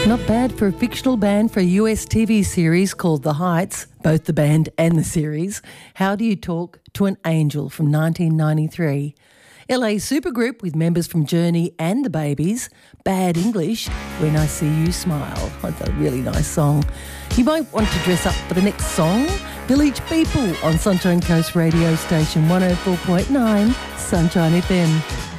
Not bad for a fictional band for a US TV series called The Heights, both the band and the series. How Do You Talk to an Angel from 1993. LA supergroup with members from Journey and the Babies. Bad English, When I See You Smile. That's a really nice song. You might want to dress up for the next song. Village People on Sunshine Coast radio station 104.9 Sunshine FM.